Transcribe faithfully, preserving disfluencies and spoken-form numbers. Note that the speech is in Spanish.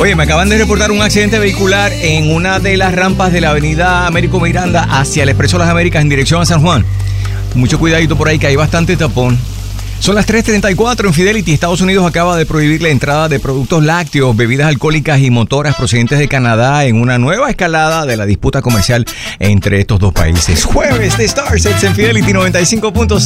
Oye, me acaban de reportar un accidente vehicular en una de las rampas de la avenida Américo Miranda hacia el Expreso Las Américas en dirección a San Juan. Mucho cuidadito por ahí, que hay bastante tapón. Son las tres treinta y cuatro en Fidelity. Estados Unidos acaba de prohibir la entrada de productos lácteos, bebidas alcohólicas y motoras procedentes de Canadá en una nueva escalada de la disputa comercial entre estos dos países. Jueves de Starset en Fidelity noventa y cinco punto cinco.